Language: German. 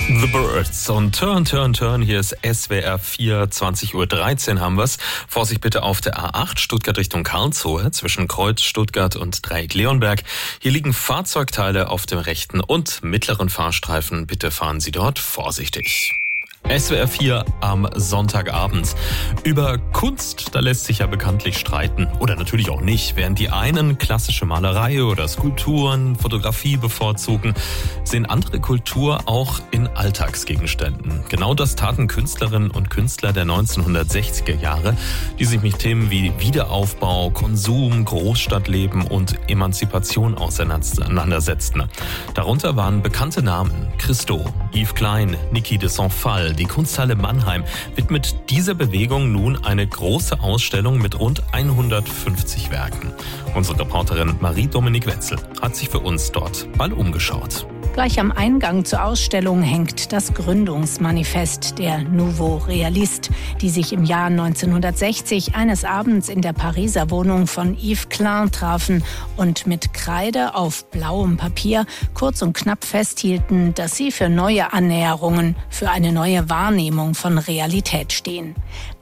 The Birds und Turn, Turn, Turn. Hier ist SWR 4, 20:13 Uhr haben wir's. Vorsicht bitte auf der A8 Stuttgart Richtung Karlsruhe zwischen Kreuz, Stuttgart und Dreieck Leonberg. Hier liegen Fahrzeugteile auf dem rechten und mittleren Fahrstreifen. Bitte fahren Sie dort vorsichtig. SWR 4 am Sonntagabend. Über Kunst, da lässt sich ja bekanntlich streiten. Oder natürlich auch nicht. Während die einen klassische Malerei oder Skulpturen, Fotografie bevorzugen, sehen andere Kultur auch in Alltagsgegenständen. Genau das taten Künstlerinnen und Künstler der 1960er Jahre, die sich mit Themen wie Wiederaufbau, Konsum, Großstadtleben und Emanzipation auseinandersetzten. Darunter waren bekannte Namen: Christo, Yves Klein, Niki de Saint-Phalle. Die Kunsthalle Mannheim widmet dieser Bewegung nun eine große Ausstellung mit rund 150 Werken. Unsere Reporterin Marie-Dominique Wetzel hat sich für uns dort mal umgeschaut. Gleich am Eingang zur Ausstellung hängt das Gründungsmanifest der Nouveau Realiste, die sich im Jahr 1960 eines Abends in der Pariser Wohnung von Yves Klein trafen und mit Kreide auf blauem Papier kurz und knapp festhielten, dass sie für neue Annäherungen, für eine neue Wahrnehmung von Realität stehen.